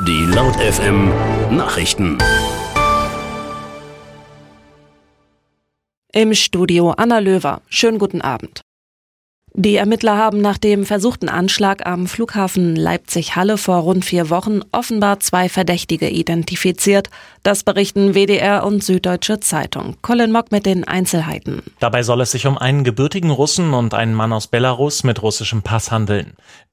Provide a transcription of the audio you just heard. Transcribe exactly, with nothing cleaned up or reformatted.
Die Laut F M Nachrichten. Im Studio Anna Löwer. Schönen guten Abend. Die Ermittler haben nach dem versuchten Anschlag am Flughafen Leipzig-Halle vor rund vier Wochen offenbar zwei Verdächtige identifiziert. Das berichten W D R und Süddeutsche Zeitung. Colin Mock mit den Einzelheiten. Dabei soll es sich um einen gebürtigen Russen und einen Mann aus Belarus mit russischem Pass handeln.